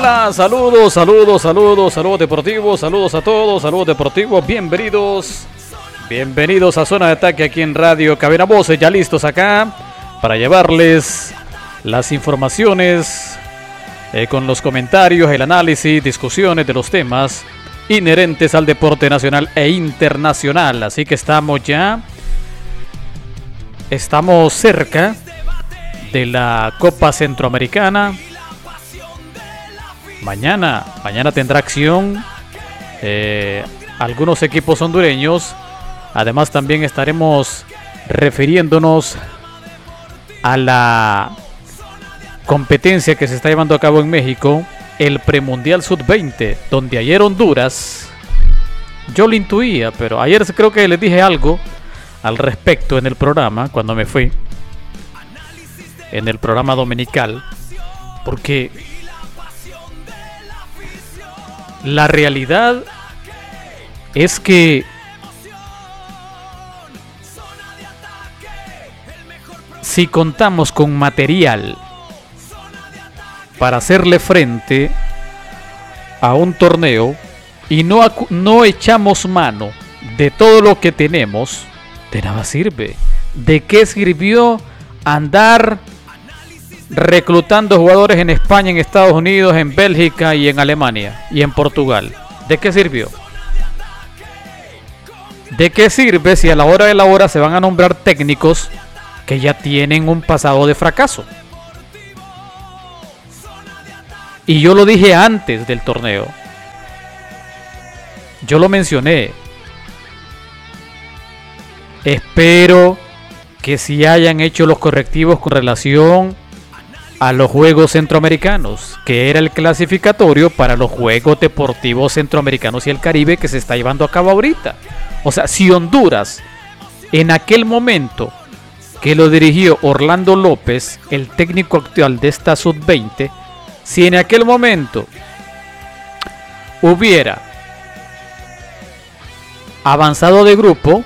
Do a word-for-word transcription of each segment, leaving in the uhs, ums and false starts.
Hola, saludos, saludos, saludos, saludos deportivos, saludos a todos, saludos deportivos, bienvenidos, bienvenidos a Zona de Ataque aquí en Radio Cabina Voces, ya listos acá para llevarles las informaciones eh, con los comentarios, el análisis, discusiones de los temas inherentes al deporte nacional e internacional. Así que estamos ya, estamos cerca de la Copa Centroamericana. Mañana, mañana tendrá acción eh, algunos equipos hondureños. Además también estaremos refiriéndonos a la competencia que se está llevando a cabo en México, el Premundial sub veinte, donde ayer Honduras, yo lo intuía, pero ayer creo que les dije algo al respecto en el programa, cuando me fui, en el programa dominical, porque la realidad es que si contamos con material para hacerle frente a un torneo y no, acu- no echamos mano de todo lo que tenemos, de nada sirve. ¿De qué sirvió andar reclutando jugadores en España, en Estados Unidos, en Bélgica y en Alemania y en Portugal? ¿De qué sirvió? ¿De qué sirve si a la hora de la hora se van a nombrar técnicos que ya tienen un pasado de fracaso? Y yo lo dije antes del torneo. Yo lo mencioné. Espero que si hayan hecho los correctivos con relación a los Juegos Centroamericanos, que era el clasificatorio para los Juegos Deportivos Centroamericanos y el Caribe que se está llevando a cabo ahorita. O sea, si Honduras, en aquel momento que lo dirigió Orlando López, el técnico actual de esta sub veinte, si en aquel momento hubiera avanzado de grupo,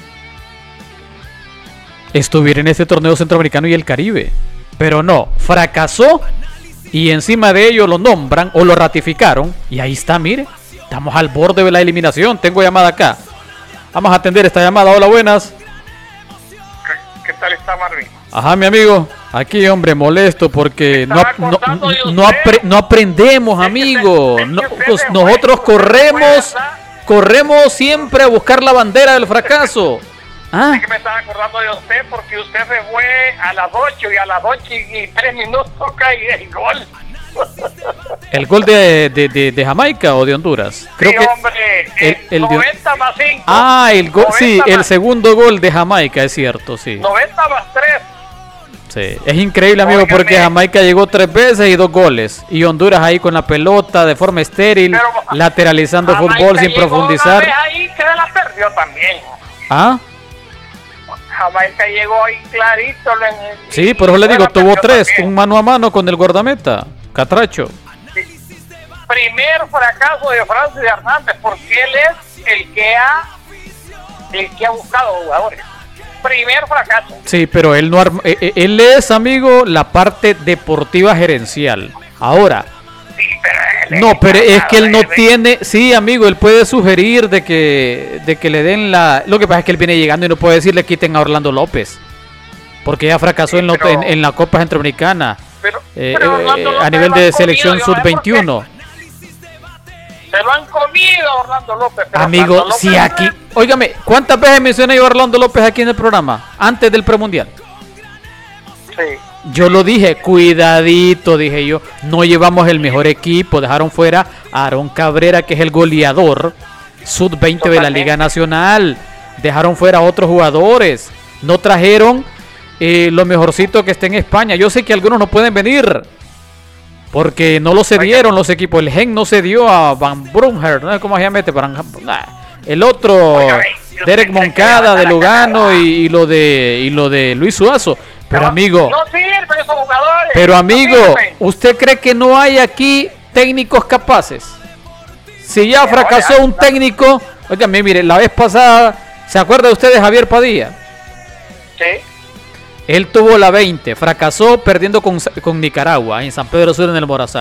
estuviera en este torneo centroamericano y el Caribe. Pero no, fracasó y encima de ello lo nombran o lo ratificaron. Y ahí está, mire, estamos al borde de la eliminación. Tengo llamada acá. Vamos a atender esta llamada. Hola, buenas. ¿Qué, qué tal está, Marvin? Ajá, mi amigo. Aquí, hombre, molesto porque no, no, no, apre- no aprendemos, amigo. No, pues, nosotros corremos, corremos siempre a buscar la bandera del fracaso. Ah. Sí que me estaba acordando de usted porque usted se fue a las ocho y a las ocho y tres minutos cae el gol. ¿El gol de, de, de, de Jamaica o de Honduras? Creo sí, que hombre, el, el noventa de... más cinco. Ah, el gol, sí, más... el segundo gol de Jamaica, es cierto, sí. noventa más tres. Sí, es increíble, amigo, Óigame. Porque Jamaica llegó tres veces y dos goles. Y Honduras ahí con la pelota de forma estéril, Pero, lateralizando Jamaica fútbol sin profundizar. Una vez ahí que la perdió también. ¿Ah? Jamaica llegó ahí clarito. En, sí, por eso le digo, tuvo tres, también. Un mano a mano con el guardameta, Catracho. Sí. Primer fracaso de Francis Hernández, porque él es el que ha el que ha buscado jugadores. Primer fracaso. Sí, pero él no arma, él es, amigo, la parte deportiva gerencial. Ahora, sí, pero él no, pero es que él no de... tiene, sí, amigo, él puede sugerir de que de que le den la, lo que pasa es que él viene llegando y no puede decirle quiten a Orlando López, porque ya fracasó sí, en, lo, pero... en, en la Copa Centroamericana, pero, eh, pero eh, a nivel de selección sub veintiuno. Se lo han comido a Orlando López. Amigo, Orlando si López aquí, es... óigame, ¿cuántas veces mencioné yo a Orlando López aquí en el programa? Antes del premundial. Sí. Yo lo dije, cuidadito, dije yo, no llevamos el mejor equipo, dejaron fuera a Aarón Cabrera, que es el goleador sub veinte de la Liga Nacional, dejaron fuera a otros jugadores, no trajeron eh, lo mejorcito que esté en España. Yo sé que algunos no pueden venir, porque no lo cedieron los equipos, el Gen no cedió a Van Brunher, no sé cómo se llama este, el otro, Derek Moncada de Lugano y, y lo de y lo de Luis Suazo. Pero amigo, no sirven esos jugadores. Pero amigo, no ¿usted cree que no hay aquí técnicos capaces? Si ya fracasó un técnico, oigan, mire, la vez pasada, ¿se acuerda usted de Javier Padilla? Sí. Él tuvo la veinte, fracasó perdiendo con, con Nicaragua en San Pedro Sur en el Morazán.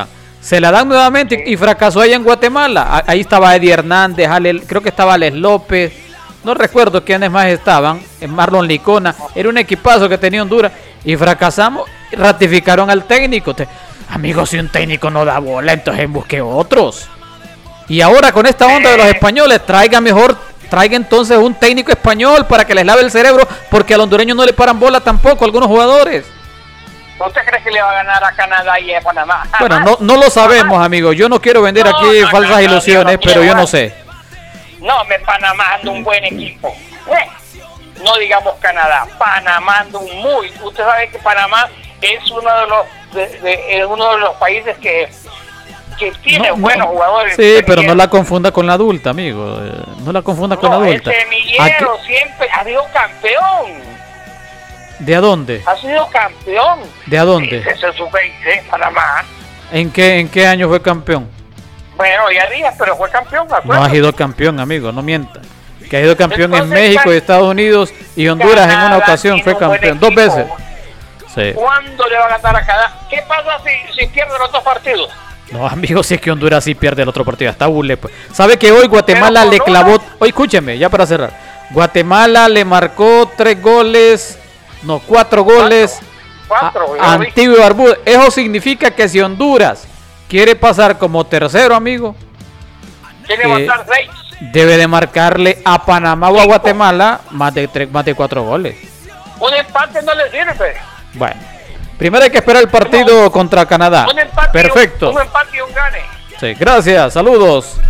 Se la dan nuevamente y fracasó allá en Guatemala. Ahí estaba Eddie Hernández, Ale, creo que estaba Alex López, no recuerdo quiénes más estaban, Marlon Licona. Era un equipazo que tenía Honduras y fracasamos. Ratificaron al técnico. Te, amigos, si un técnico no da bola, entonces busque otros. Y ahora con esta onda de los españoles, traiga mejor, traiga entonces un técnico español para que les lave el cerebro, porque al hondureño no le paran bola tampoco algunos jugadores. ¿Usted cree que le va a ganar a Canadá y a Panamá? Bueno, no, no lo sabemos, amigos. Yo no quiero vender No, aquí no, falsas no, no, ilusiones, yo no pero quiero, yo no ¿eh? sé. No, me Panamá anda un buen equipo. Eh, no digamos Canadá, Panamá anda un muy. Usted sabe que Panamá es uno de los de, de, es uno de los países que que tiene No, buenos no, jugadores. sí, pero no la confunda con la adulta, amigo. Eh, No la confunda con No, la adulta. el semillero siempre ha sido campeón. ¿De a dónde? Ha sido campeón. ¿De a dónde? Sí, ese es su veinte, Panamá. ¿En qué, ¿En qué año fue campeón? Bueno, ya días, pero fue campeón. ¿me No acuerdo? ha sido campeón, amigo, no mienta. Que ha sido campeón en Entonces, México, Can- Estados Unidos y Honduras en una Canadá ocasión tiene fue un buen campeón. Dos equipo. veces. Sí. ¿Cuándo le va a ganar a Canadá? ¿Qué pasa si, si pierde los dos partidos? No, amigo, si es que Honduras sí pierde el otro partido. Hasta bule, pues. ¿Sabe que hoy Guatemala Pero le por clavó? uno. Hoy, escúcheme, ya para cerrar. Guatemala le marcó tres goles, no, cuatro goles Cuatro. a, yo a lo vi. Antigua y Barbuda. Eso significa que si Honduras quiere pasar como tercero, amigo, Tiene eh, que mandar seis. debe de marcarle a Panamá o a Guatemala más de tres, más de cuatro goles. Un empate no le sirve. Bueno, primero hay que esperar el partido contra Canadá. Un empate, Perfecto. Un, un empate y un gane. Sí, gracias, saludos.